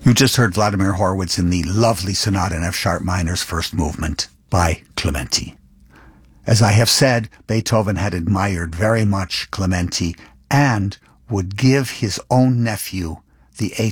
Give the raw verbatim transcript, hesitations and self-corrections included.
You just heard Vladimir Horowitz in the lovely sonata in F-sharp minor's first movement by Clementi. As I have said, Beethoven had admired very much Clementi and would give his own nephew the